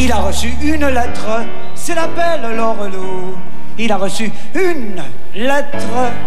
Il a reçu une lettre, c'est l'appel Lorelou. Il a reçu une lettre.